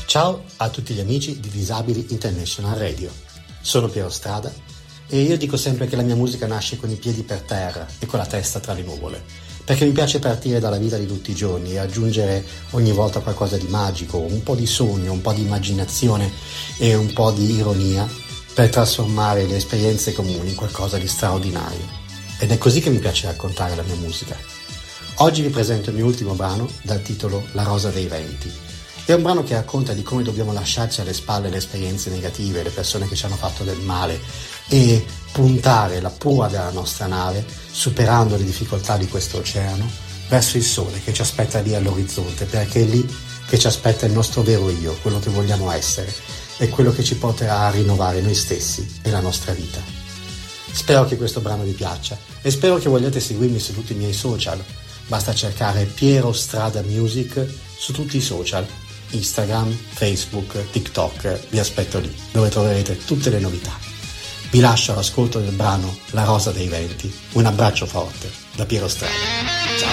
Ciao a tutti gli amici di Disabili International Radio. Sono Piero Strada e io dico sempre che la mia musica nasce con i piedi per terra e con la testa tra le nuvole, perché mi piace partire dalla vita di tutti i giorni e aggiungere ogni volta qualcosa di magico, un po' di sogno, un po' di immaginazione e un po' di ironia per trasformare le esperienze comuni in qualcosa di straordinario. Ed è così che mi piace raccontare la mia musica. Oggi vi presento il mio ultimo brano dal titolo La rosa dei venti. È un brano che racconta di come dobbiamo lasciarci alle spalle le esperienze negative, le persone che ci hanno fatto del male e puntare la prua della nostra nave, superando le difficoltà di questo oceano, verso il sole che ci aspetta lì all'orizzonte, perché è lì che ci aspetta il nostro vero io, quello che vogliamo essere e quello che ci porterà a rinnovare noi stessi e la nostra vita. Spero che questo brano vi piaccia e spero che vogliate seguirmi su tutti i miei social. Basta cercare Piero Strada Music su tutti i social, Instagram, Facebook, TikTok, vi aspetto lì, dove troverete tutte le novità. Vi lascio all'ascolto del brano La rosa dei venti. Un abbraccio forte da Piero Strada.